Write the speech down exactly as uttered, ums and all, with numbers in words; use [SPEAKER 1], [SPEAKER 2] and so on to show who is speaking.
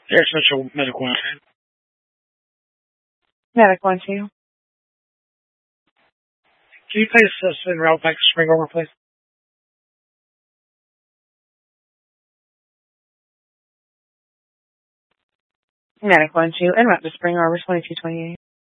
[SPEAKER 1] Air Central Medical one.
[SPEAKER 2] Medic one two.
[SPEAKER 1] Can you please uh, send route back to Spring Arbor, please?
[SPEAKER 2] Medic one two. En route to Spring Arbor twenty-two twenty-eight.